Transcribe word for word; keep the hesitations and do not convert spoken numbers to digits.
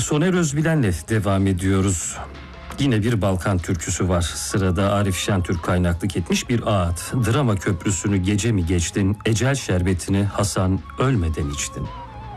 Soner Özbilen'le devam ediyoruz. Yine bir Balkan türküsü var. Sırada Arif Şentürk kaynaklık etmiş bir ağıt. Drama köprüsünü gece mi geçtin, ecel şerbetini Hasan ölmeden içtin.